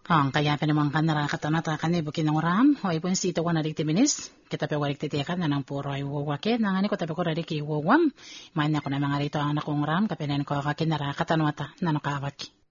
Kaya pinamang kan narakatanata kan bukin ng oram, o ipon sito ko na dikti binis, kita pe warik titiakan na ng puro ay wawake, nangani ko tabi ko radik iwawam, man ako na mga rito ang nakong ram, kapinan ko kakin narakatanata, nanokawaki.